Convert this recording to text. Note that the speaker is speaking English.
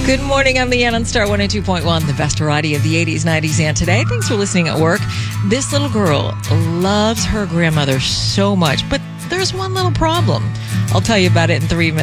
Good morning. I'm Leanne on Star 102.1, the best variety of the 80s, 90s, and today. Thanks for listening at work. This little girl loves her grandmother so much, but there's one little problem. I'll tell you about it in 3 minutes.